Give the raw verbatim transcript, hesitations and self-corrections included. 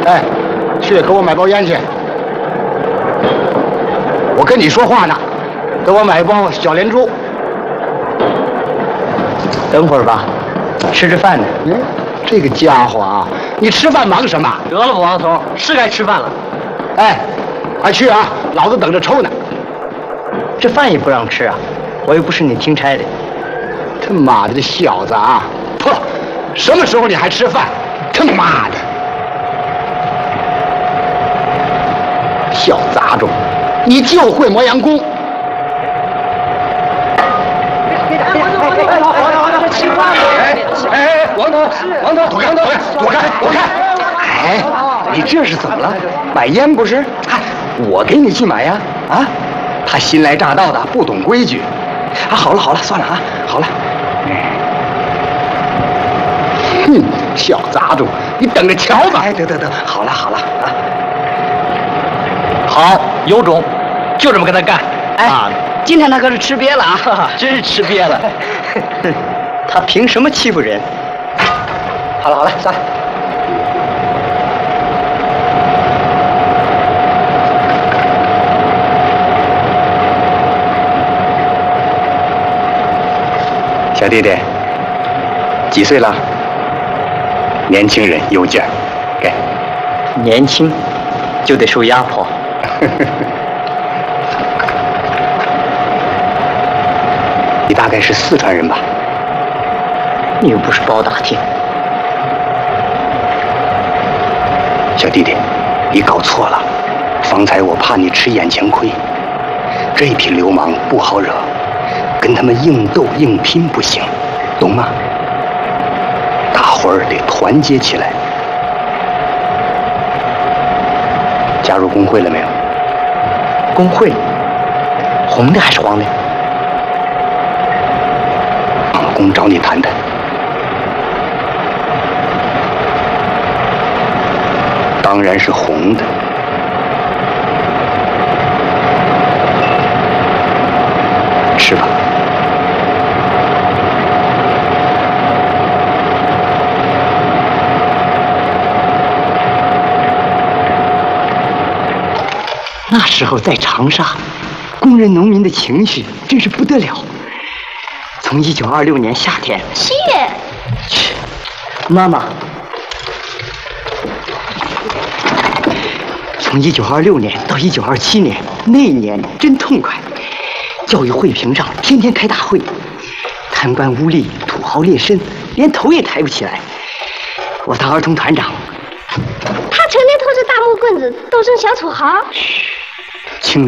哎，去给我买包烟去。我跟你说话呢，给我买一包小连珠。 等会儿吧，吃着饭呢。 嗯，这个家伙啊，你吃饭忙什么？ 得了吧，王头，是该吃饭了。 哎，快去啊，老子等着抽呢。 这饭也不让吃啊，我又不是你听差的。 他妈的，这小子啊！噗，什么时候你还吃饭？他妈的，小杂种，你就会磨洋工。哎哎，王头，王头，躲开，躲开，躲开，躲开！哎，你这是怎么了？买烟不是？哎，我给你去买呀！啊，他新来乍到的，不懂规矩。啊，好了好了，算了啊，好了。哼，小杂种，你等着瞧吧！哎，得得得，好了好了啊， 好，有种，就这么跟他干。 哎， 啊， 今天他可是吃瘪了啊！ 真是吃瘪了。他凭什么欺负人？ 好了好了，算了。小弟弟，几岁了？年轻人有劲儿，给。 年轻就得受压迫。 你大概是四川人吧？ 你又不是包打听。 小弟弟，你搞错了。方才我怕你吃眼前亏，这批流氓不好惹，跟他们硬斗硬拼不行，懂吗？大伙儿得团结起来。加入工会了没有？ 工会，红的还是黄的？ 党工找你谈谈。当然是红的。吃吧。 那时候在长沙，工人农民的情绪真是不得了。从一九二六年夏天， 七月， 去，妈妈。从一九二六年到一九二七年，那一年真痛快。教育会评上天天开大会，贪官污吏、土豪劣绅，连头也抬不起来。我当儿童团长， 他成天拖着大木棍子斗争小土豪。 嘘。